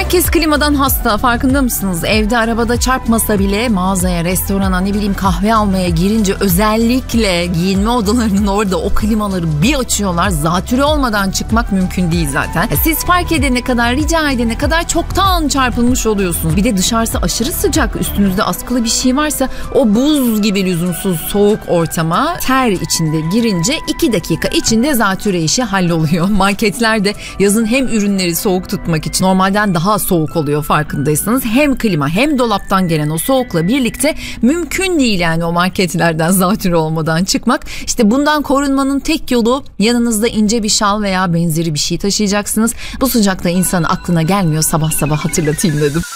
Herkes klimadan hasta, farkında mısınız? Evde, arabada çarpmasa bile mağazaya, restorana, ne bileyim kahve almaya girince özellikle giyinme odalarının orada o klimaları bir açıyorlar. Zatürre olmadan çıkmak mümkün değil zaten. Siz fark edene kadar, rica edene kadar çoktan çarpılmış oluyorsunuz. Bir de dışarısı aşırı sıcak, üstünüzde askılı bir şey varsa o buz gibi lüzumsuz soğuk ortama ter içinde girince 2 dakika içinde zatürre işi halloluyor. Marketlerde yazın hem ürünleri soğuk tutmak için normalden daha soğuk oluyor farkındaysanız. Hem klima hem dolaptan gelen o soğukla birlikte mümkün değil yani o marketlerden zatürre olmadan çıkmak. İşte bundan korunmanın tek yolu yanınızda ince bir şal veya benzeri bir şey taşıyacaksınız. Bu sıcakta insanın aklına gelmiyor, sabah sabah hatırlatayım dedim.